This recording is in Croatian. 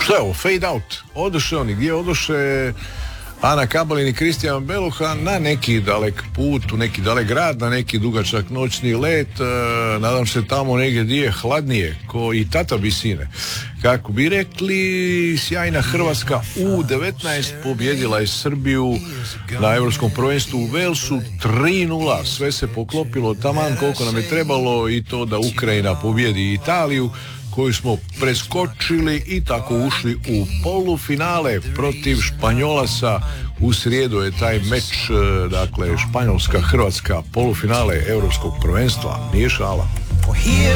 Što je ovo? Fade out. Odoše oni, gdje odoše Ana Kabalin i Kristijan Beluha na neki dalek put, u neki dalek grad, na neki dugačak noćni let, nadam se tamo negdje gdje je hladnije, ko i tata visine. Kako bi rekli, sjajna Hrvatska U19 pobjedila je Srbiju na Europskom prvenstvu u Walesu 3:0. Sve se poklopilo taman koliko nam je trebalo i to da Ukrajina pobjedi Italiju, koju smo preskočili i tako ušli u polufinale protiv Španjolaca. U srijedu je taj meč, dakle Španjolska-Hrvatska polufinale Europskog prvenstva. Nije šala. Here